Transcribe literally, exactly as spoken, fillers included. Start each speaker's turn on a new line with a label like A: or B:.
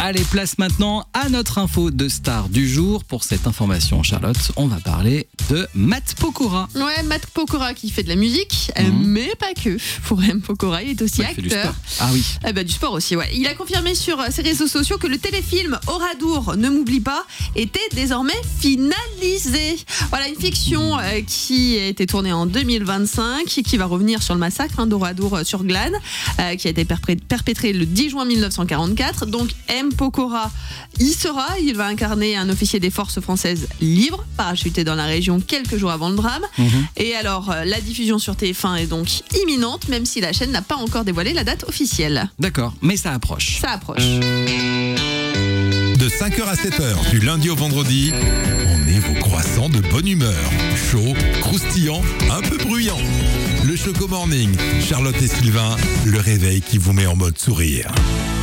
A: Allez, place maintenant à notre info de star du jour. Pour cette information, Charlotte, on va parler de Matt Pokora.
B: Ouais, Matt Pokora qui fait de la musique,
A: Mmh.
B: mais pas que. Pour M. Pokora, il est aussi
A: Ouais, il fait du
B: acteur.
A: sport. Ah oui.
B: Eh ben, du sport aussi, ouais. Il a confirmé sur ses réseaux sociaux que le téléfilm Oradour, ne m'oublie pas, était désormais finalisé. Voilà, une fiction euh, qui a été tournée en deux mille vingt-cinq et qui va revenir sur le massacre hein, d'Oradour euh, sur Glane, euh, qui a été perpré- perpétré le dix juin mille neuf cent quarante-quatre. Donc M. Pokora y sera. Il va incarner un officier des forces françaises libre, parachuté dans la région quelques jours avant le drame.
A: Mmh.
B: Et alors, euh, la diffusion sur T F un est donc imminente, même si la chaîne n'a pas encore dévoilé la date officielle.
A: D'accord, mais ça approche.
B: Ça approche.
C: De cinq heures à sept heures, du lundi au vendredi, on est vos croissants de bonne humeur. Chaud, croustillant, un peu bruyant. Le Choco Morning, Charlotte et Sylvain, le réveil qui vous met en mode sourire.